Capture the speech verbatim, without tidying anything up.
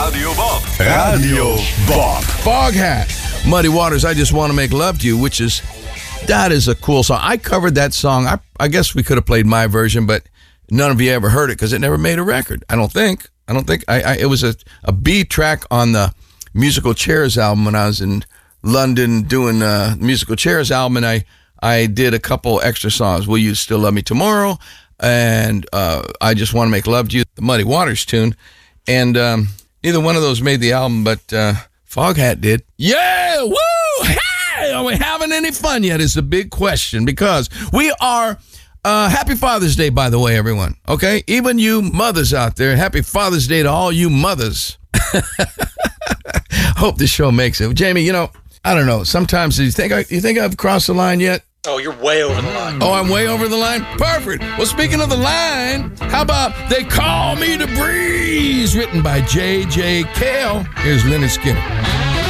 Radio Bob. Radio Bob. Foghat. Muddy Waters, I Just Want to Make Love to You, which is, that is a cool song. I covered that song. I, I guess we could have played my version, but none of you ever heard it because it never made a record. I don't think. I don't think. I, I It was a, a B track on the Musical Chairs album when I was in London doing a Musical Chairs album, and I, I did a couple extra songs. Will You Still Love Me Tomorrow? And uh, I Just Want to Make Love to You, the Muddy Waters tune. And um, neither one of those made the album, but uh, Foghat did. Yeah, woo! Hey! Are we having any fun yet is the big question, because we are, uh, happy Father's Day, by the way, everyone. Okay? Even you mothers out there, happy Father's Day to all you mothers. Hope this show makes it. Jamie, you know, I don't know. Sometimes, do you think, I, you think I've crossed the line yet? Oh, you're way over the line. Oh, I'm way over the line? Perfect. Well, speaking of the line, how about They Call Me the Breeze, written by J J Cale. Here's Leonard Skinner.